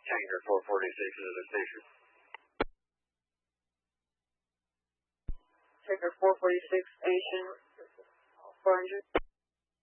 Tanker 446 is at the station. Tanker 446, station 400.